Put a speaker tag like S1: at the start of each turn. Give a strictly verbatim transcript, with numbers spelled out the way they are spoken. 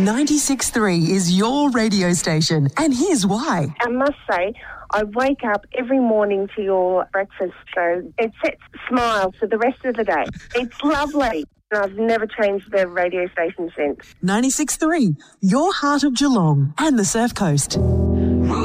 S1: ninety-six point three is your radio station, and here's why.
S2: I must say, I wake up every morning to your breakfast show. It sets smiles for the rest of the day. It's lovely. I've never changed the radio station since.
S1: ninety-six point three, your heart of Geelong and the Surf Coast.